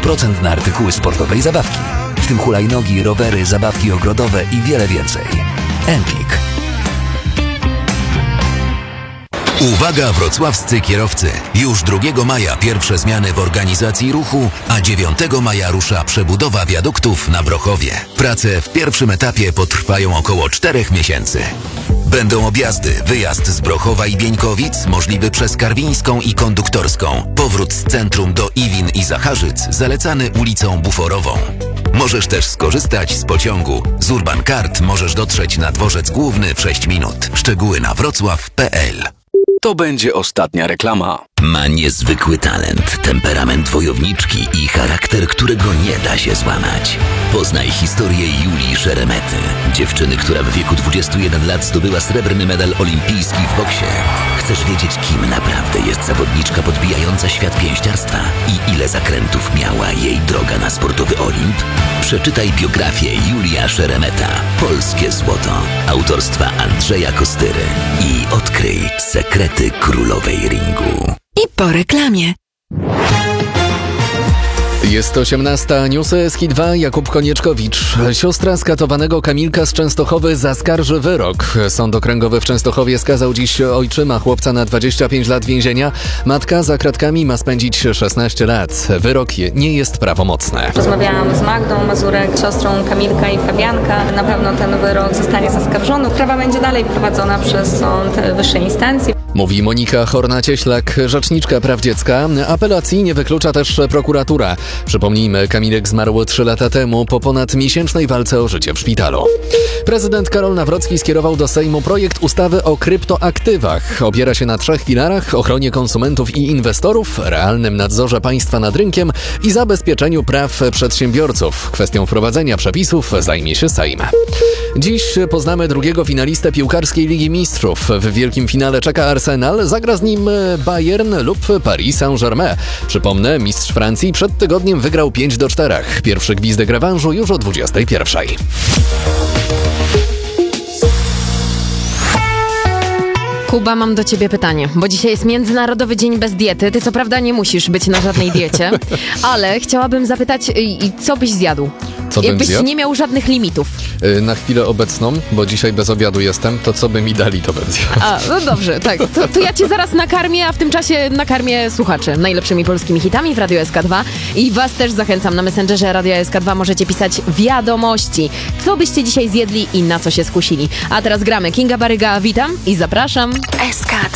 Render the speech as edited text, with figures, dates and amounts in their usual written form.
30% na artykuły sportowe i zabawki, w tym hulajnogi, rowery, zabawki ogrodowe i wiele więcej. Empik. Uwaga wrocławscy kierowcy! Już 2 maja pierwsze zmiany w organizacji ruchu, a 9 maja rusza przebudowa wiaduktów na Brochowie. Prace w pierwszym etapie potrwają około 4 miesięcy. Będą objazdy, wyjazd z Brochowa i Bieńkowic możliwy przez Karwińską i Konduktorską, powrót z centrum do Iwin i Zacharzyc zalecany ulicą Buforową. Możesz też skorzystać z pociągu. Z Urban Card możesz dotrzeć na dworzec główny w 6 minut. Szczegóły na wrocław.pl. To będzie ostatnia reklama. Ma niezwykły talent, temperament wojowniczki i charakter, którego nie da się złamać. Poznaj historię Julii Szeremety, dziewczyny, która w wieku 21 lat zdobyła srebrny medal olimpijski w boksie. Chcesz wiedzieć, kim naprawdę jest zawodniczka podbijająca świat pięściarstwa i ile zakrętów miała jej droga na sportowy Olimp? Przeczytaj biografię Julia Szeremeta, Polskie Złoto, autorstwa Andrzeja Kostyry i odkryj sekrety królowej ringu. I po reklamie. Jest 18. Newsy z HIT2. Jakub Konieczkowicz. Siostra skatowanego Kamilka z Częstochowy zaskarży wyrok. Sąd Okręgowy w Częstochowie skazał dziś ojczyma chłopca na 25 lat więzienia. Matka za kratkami ma spędzić 16 lat. Wyrok nie jest prawomocny. Rozmawiałam z Magdą Mazurek, siostrą Kamilka i Fabianka. Na pewno ten wyrok zostanie zaskarżony. Sprawa będzie dalej prowadzona przez sąd wyższej instancji. Mówi Monika Horna-Cieślak, rzeczniczka praw dziecka. Apelacji nie wyklucza też prokuratura. Przypomnijmy, Kamilek zmarł 3 lata temu po ponadmiesięcznej walce o życie w szpitalu. Prezydent Karol Nawrocki skierował do Sejmu projekt ustawy o kryptoaktywach. Opiera się na 3 filarach: ochronie konsumentów i inwestorów, realnym nadzorze państwa nad rynkiem i zabezpieczeniu praw przedsiębiorców. Kwestią wprowadzenia przepisów zajmie się Sejm. Dziś poznamy drugiego finalistę piłkarskiej Ligi Mistrzów. W wielkim finale czeka Arsenal, zagra z nim Bayern lub Paris Saint-Germain. Przypomnę, mistrz Francji przed tygodniem wygrał 5-4. Pierwszy gwizdek rewanżu już o 21. Kuba, mam do ciebie pytanie, bo dzisiaj jest Międzynarodowy Dzień Bez Diety. Ty co prawda nie musisz być na żadnej diecie, ale chciałabym zapytać, co byś zjadł? Jakbyś nie miał żadnych limitów. Na chwilę obecną, bo dzisiaj bez obiadu jestem, to co by mi dali, to bym zjadł. A, no dobrze, tak. To ja cię zaraz nakarmię, a w tym czasie nakarmię słuchaczy najlepszymi polskimi hitami w Radio SK2 i was też zachęcam. Na Messengerze Radio SK2 możecie pisać wiadomości. Co byście dzisiaj zjedli i na co się skusili. A teraz gramy. Kinga Baryga, witam i zapraszam. SK2